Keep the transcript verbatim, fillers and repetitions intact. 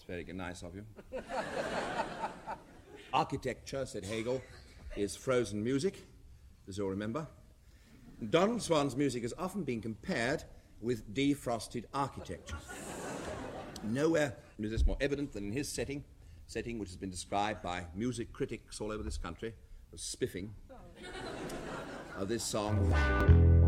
It's very nice of you. Architecture, said Hegel, is frozen music, as you'll remember. Donald Swan's music has often been compared with defrosted architecture. Nowhere is this more evident than in his setting, setting which has been described by music critics all over this country as spiffing, of this song.